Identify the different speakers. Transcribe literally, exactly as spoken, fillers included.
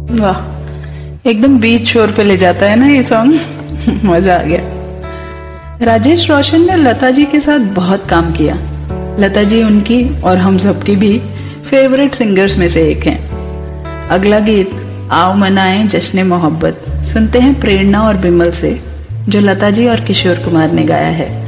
Speaker 1: वाह, एकदम बीच शोर पे ले जाता है ना ये सॉन्ग। मजा आ गया। राजेश रोशन ने लता जी के साथ बहुत काम किया। लता जी उनकी और हम सबकी भी फेवरेट सिंगर्स में से एक हैं। अगला गीत आओ मनाएं जश्न मोहब्बत सुनते हैं प्रेरणा और बिमल से, जो लता जी और किशोर कुमार ने गाया है।